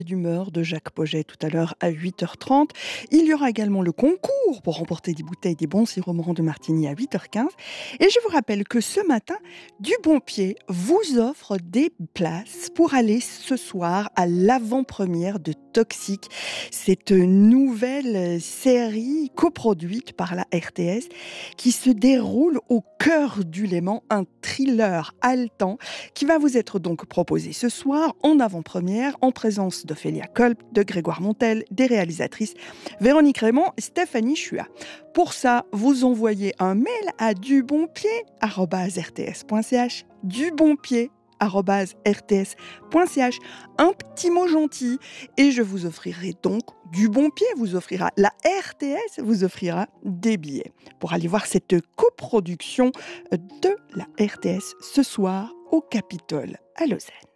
d'humeur de Jacques Poget tout à l'heure à 8h30. Il y aura également le concours pour remporter des bouteilles des bons sirops Morand de Martigny à 8h15. Et je vous rappelle que ce matin, Du Bon Pied vous offre des places pour aller ce soir à l'avant-première de Toxique. Cette nouvelle série coproduite par la RTS qui se déroule au cœur du Léman, un thriller haletant qui va vous être donc proposé ce soir en avant-première en présence d'Ophélia Kolb, de Grégoire Montel, des réalisatrices Véronique Raymond et Stéphanie Chua. Pour ça, vous envoyez un mail à dubonpied@rts.ch, dubonpied@rts.ch, un petit mot gentil et je vous offrirai donc Du Bon Pied, vous offrira la RTS, vous offrira des billets pour aller voir cette coproduction de la RTS ce soir au Capitole à Lausanne.